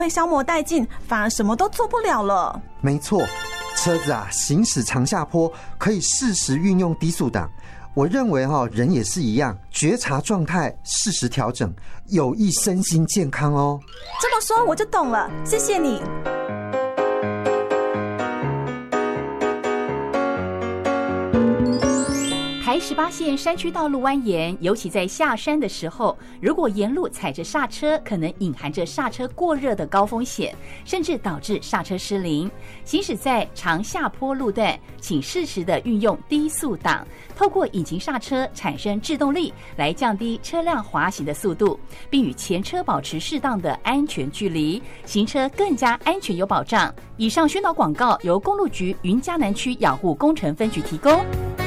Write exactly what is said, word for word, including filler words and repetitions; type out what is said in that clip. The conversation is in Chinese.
被消磨殆尽，反而什么都做不了了。 没错，车子啊行驶长下坡，可以适时运用低速档。我认为哈、哦，人也是一样，觉察状态，适时调整，有益身心健康哦。 这么说我就懂了，谢谢你。 台十八线山区道路蜿蜒，尤其在下山的时候，如果沿路踩着刹车，可能隐含着刹车过热的高风险，甚至导致刹车失灵。行驶在长下坡路段，请适时的运用低速档，透过引擎刹车产生制动力，来降低车辆滑行的速度，并与前车保持适当的安全距离，行车更加安全有保障。以上宣导广告由公路局云嘉南区养护工程分局提供。